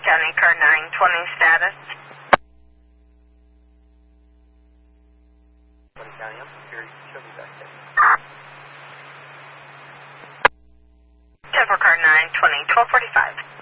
County, car 920 status. County, I'm security. Show me back there. 10 for car 920, 1245.